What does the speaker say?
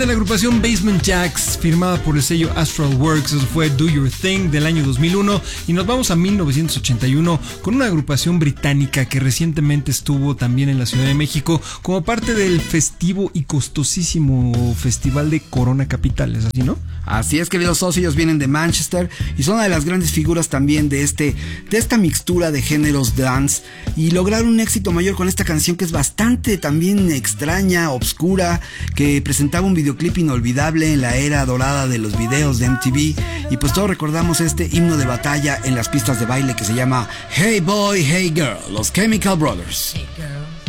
De la agrupación Basement Jaxx, firmada por el sello Astral Works, eso fue Do Your Thing del año 2001, y nos vamos a 1981 con una agrupación británica que recientemente estuvo también en la Ciudad de México como parte del festivo y costosísimo festival de Corona Capital, ¿es así, no? Así es, queridos socios, ellos vienen de Manchester y son una de las grandes figuras también de esta mixtura de géneros dance, y lograron un éxito mayor con esta canción que es bastante también extraña, obscura, que presentaba un videoclip inolvidable en la era dorada de los videos de MTV, y pues todos recordamos este himno de batalla en las pistas de baile que se llama Hey Boy, Hey Girl, los Chemical Brothers. Hey girl.